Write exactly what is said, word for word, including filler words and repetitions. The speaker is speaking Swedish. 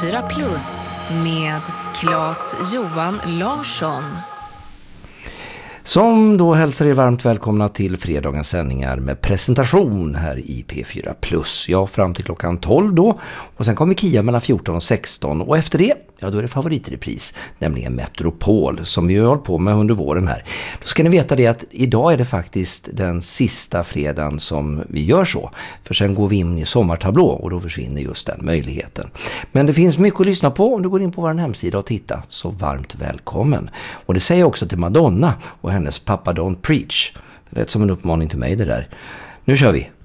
fyra plus med Claes-Johan Larsson. Som då hälsar er varmt välkomna till fredagens sändningar med presentation här i P fyra plus. Ja, fram till klockan tolv då. Och sen kommer Kia mellan fjorton och sexton. Och efter det, ja då är det favoritrepris, nämligen Metropol, som vi har hållit på med under våren här. Då ska ni veta det att idag är det faktiskt den sista fredagen som vi gör så. För sen går vi in i sommartablå och då försvinner just den möjligheten. Men det finns mycket att lyssna på om du går in på vår hemsida och tittar. Så varmt välkommen. Och det säger jag också till Madonna och hennes Pappa Don't Preach. Det lät som en uppmaning till mig det där. Nu kör vi!